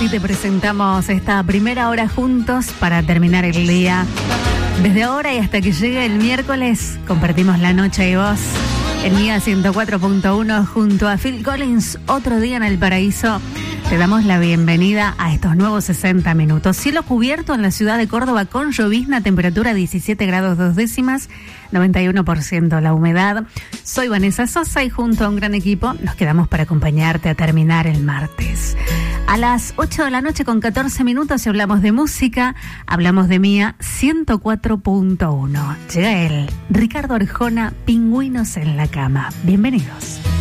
así te presentamos esta primera hora juntos para terminar el día. Desde ahora y hasta que llegue el miércoles, compartimos la noche y vos. En Mía 104.1 junto a Phil Collins, Otro Día en el Paraíso. Te damos la bienvenida a estos nuevos 60 minutos. Cielo cubierto en la ciudad de Córdoba con llovizna, temperatura 17 grados 2 décimas, 91% la humedad. Soy Vanessa Sosa y junto a un gran equipo nos quedamos para acompañarte a terminar el martes. A las 8 de la noche con 14 minutos y hablamos de música, hablamos de Mía 104.1. Llega él, Ricardo Arjona, Pingüinos en la Cama. Bienvenidos.